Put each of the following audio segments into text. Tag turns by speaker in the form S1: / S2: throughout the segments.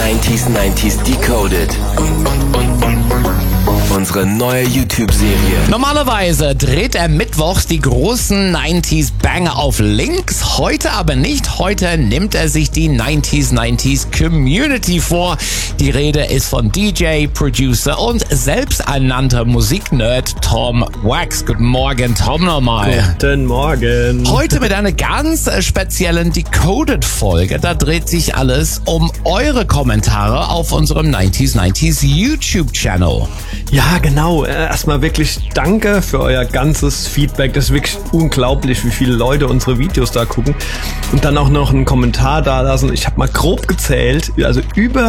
S1: 90s Decoded. Unsere neue YouTube-Serie.
S2: Normalerweise dreht er mittwochs die großen 90s Banger auf Links. Heute aber nicht. Heute nimmt er sich die 90s Community vor. Die Rede ist von DJ, Producer und selbsternannter Musiknerd Tom Wax. Guten Morgen, Tom, nochmal.
S3: Guten Morgen.
S2: Heute mit einer ganz speziellen Decoded-Folge. Da dreht sich alles um eure Kommentare auf unserem 90s YouTube-Channel.
S3: Ja, genau. Erstmal wirklich danke für euer ganzes Feedback. Das ist wirklich unglaublich, wie viele Leute unsere Videos da gucken. Und dann auch noch einen Kommentar da lassen. Ich habe mal grob gezählt, also über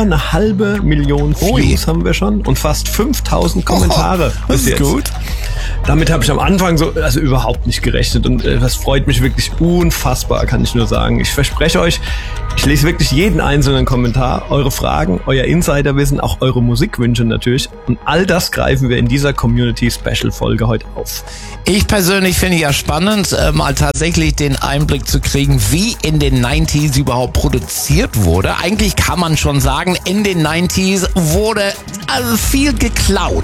S3: 500.000 Views haben wir schon und fast 5.000 Kommentare.
S2: Das ist gut.
S3: Damit habe ich am Anfang überhaupt nicht gerechnet und das freut mich wirklich unfassbar, kann ich nur sagen. Ich verspreche euch, ich lese wirklich jeden einzelnen Kommentar, eure Fragen, euer Insiderwissen, auch eure Musikwünsche natürlich und all das greifen wir in dieser Community-Special-Folge heute auf.
S2: Ich persönlich finde ja spannend, mal tatsächlich den Einblick zu kriegen, wie in den 90s überhaupt produziert wurde. Eigentlich kann man schon sagen, in den 90s wurde viel geklaut.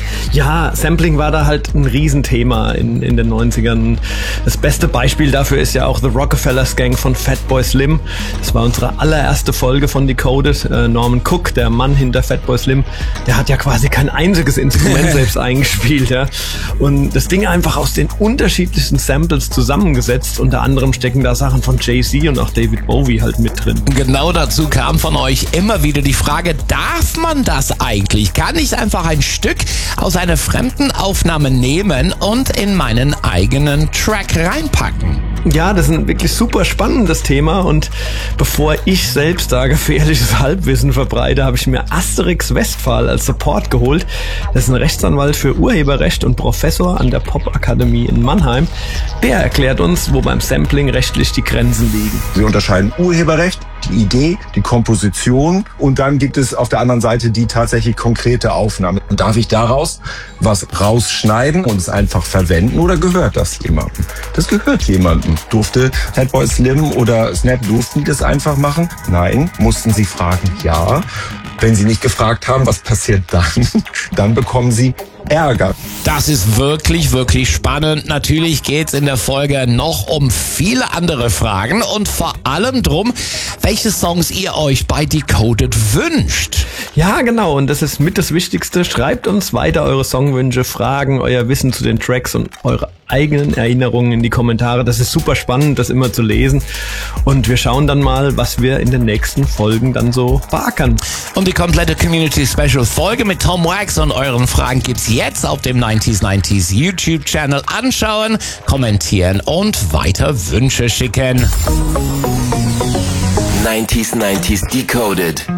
S3: Ja, Sampling war da halt ein Riesenthema in den 90ern. Das beste Beispiel dafür ist ja auch The Rockefellers Gang von Fatboy Slim. Das war unsere allererste Folge von Decoded. Norman Cook, der Mann hinter Fatboy Slim, der hat ja quasi kein einziges Instrument selbst eingespielt. Ja. Und das Ding einfach aus den unterschiedlichsten Samples zusammengesetzt. Unter anderem stecken da Sachen von Jay-Z und auch David Bowie halt mit drin.
S2: Genau dazu kam von euch immer wieder die Frage, darf man das eigentlich? Kann ich einfach ein Stück aus einer fremden Aufnahme nehmen und in meinen eigenen Track reinpacken?
S3: Ja, das ist ein wirklich super spannendes Thema und bevor ich selbst da gefährliches Halbwissen verbreite, habe ich mir Asterix Westphal als Support geholt. Das ist ein Rechtsanwalt für Urheberrecht und Professor an der Popakademie in Mannheim. Der erklärt uns, wo beim Sampling rechtlich die Grenzen liegen.
S4: Wir unterscheiden Urheberrecht, die Idee, die Komposition und dann gibt es auf der anderen Seite die tatsächlich konkrete Aufnahme. Und darf ich daraus was rausschneiden und es einfach verwenden oder gehört das jemandem? Das gehört jemandem. Durfte Fatboy Slim oder Snap, durften die das einfach machen? Nein. Mussten sie fragen? Ja. Wenn sie nicht gefragt haben, was passiert dann? Dann bekommen sie Ärger.
S2: Das ist wirklich, wirklich spannend. Natürlich geht's in der Folge noch um viele andere Fragen und vor allem drum, welche Songs ihr euch bei Decoded wünscht.
S3: Ja, genau. Und das ist mit das Wichtigste. Schreibt uns weiter eure Songwünsche, Fragen, euer Wissen zu den Tracks und eure eigenen Erinnerungen in die Kommentare. Das ist super spannend, das immer zu lesen. Und wir schauen dann mal, was wir in den nächsten Folgen dann so beackern.
S2: Und die komplette Community Special Folge mit Tom Wax und euren Fragen gibt's jetzt auf dem 90s YouTube Channel. Anschauen, kommentieren und weiter Wünsche schicken.
S1: 90s Decoded.